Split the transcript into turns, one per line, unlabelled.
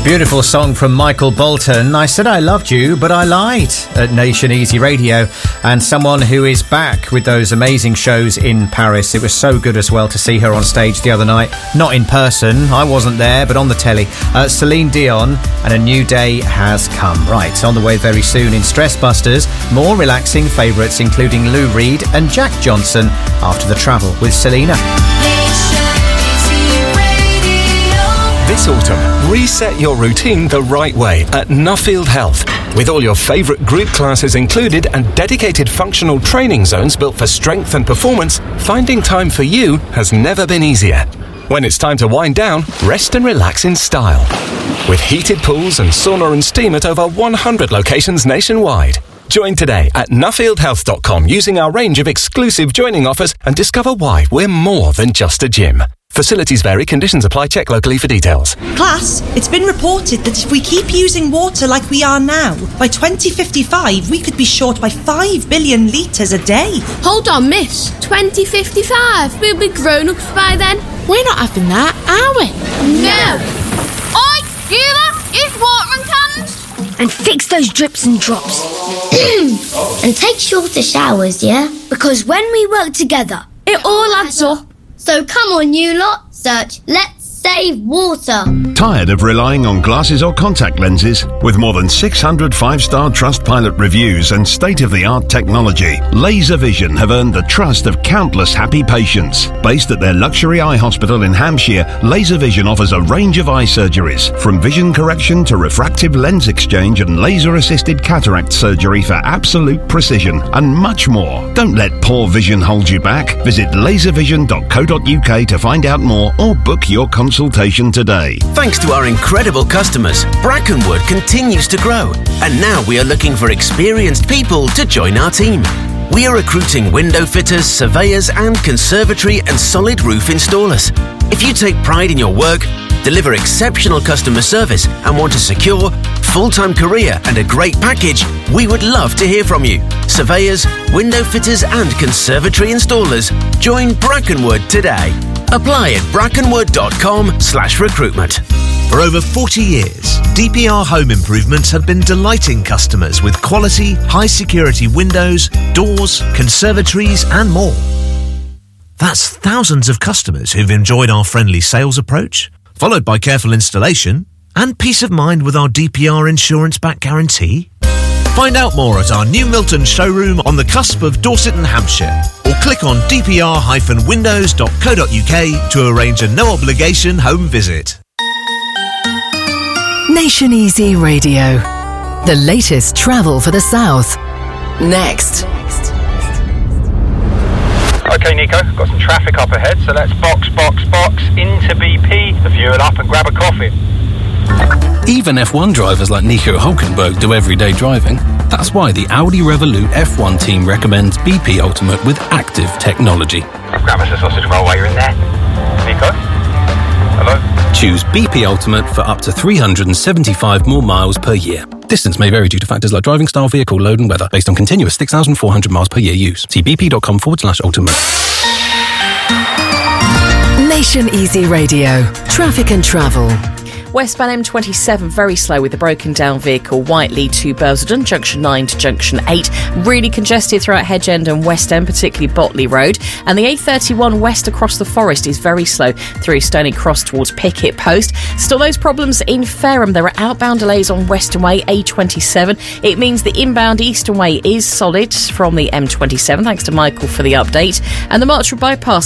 Beautiful song from Michael Bolton. I said I loved you, but I lied at Nation Easy Radio. And someone who is back with those amazing shows in Paris. It was so good as well to see her on stage the other night. Not in person, I wasn't there, but on the telly. Celine Dion, and A New Day Has Come. Right, on the way very soon in Stress Busters, more relaxing favourites including Lou Reed and Jack Johnson after the travel with Selena.
This autumn, reset your routine the right way at Nuffield Health. With all your favourite group classes included and dedicated functional training zones built for strength and performance, finding time for you has never been easier. When it's time to wind down, rest and relax in style. With heated pools and sauna and steam at over 100 locations nationwide. Join today at nuffieldhealth.com using our range of exclusive joining offers and discover why we're more than just a gym. Facilities vary, conditions apply, check locally for details.
Class, it's been reported that if we keep using water like we are now, by 2055 we could be short by 5 billion litres a day.
Hold on, miss. 2055? We'll be grown-ups by then.
We're not having that, are we?
No. Oi, you lot, it's watering cans.
And fix those drips and drops. And take shorter showers, yeah? Because when we work together,
it all adds up.
So come on, you lot, search Let's Save Water.
Tired of relying on glasses or contact lenses? With more than 600 five-star Trustpilot reviews and state-of-the-art technology, Laser Vision have earned the trust of countless happy patients. Based at their luxury eye hospital in Hampshire, Laser Vision offers a range of eye surgeries, from vision correction to refractive lens exchange and laser-assisted cataract surgery for absolute precision, and much more. Don't let poor vision hold you back. Visit laservision.co.uk to find out more or book your consultation today.
Thanks to our incredible customers, Brackenwood continues to grow, and now we are looking for experienced people to join our team. We are recruiting window fitters, surveyors and conservatory and solid roof installers. If you take pride in your work, deliver exceptional customer service and want a secure, full-time career and a great package, we would love to hear from you. Surveyors, window fitters and conservatory installers, join Brackenwood today. Apply at brackenwood.com/recruitment.
For over 40 years, DPR Home Improvements have been delighting customers with quality, high-security windows, doors, conservatories and more. That's thousands of customers who've enjoyed our friendly sales approach, followed by careful installation and peace of mind with our DPR insurance-backed guarantee. Find out more at our new Milton showroom on the cusp of Dorset and Hampshire, or click on dpr-windows.co.uk to arrange a no-obligation home visit.
Nation Easy Radio. The latest travel for the South. Next.
OK, Nico, got some traffic up ahead, so let's box into BP, the fuel up and grab a coffee.
Even F1 drivers like Nico Hülkenberg do everyday driving. That's why the Audi Revolut F1 team recommends BP Ultimate with active technology.
Grab us a sausage roll while you're in there. Nico? Hello?
Choose BP Ultimate for up to 375 more miles per year. Distance may vary due to factors like driving style, vehicle load and weather, based on continuous 6,400 miles per year use. See bp.com/ultimate.
Nation Easy Radio. Traffic and travel.
Westbound M27 very slow with a broken down vehicle, Whiteley to Bursledon, junction 9 to junction 8. Really congested throughout Hedge End and West End, particularly Botley Road. And the A31 west across the Forest is very slow through Stony Cross towards Picket Post. Still those problems in Fareham. There are outbound delays on Western Way A27. It means the inbound Eastern Way is solid from the M27. Thanks to Michael for the update. And the Marchwood bypass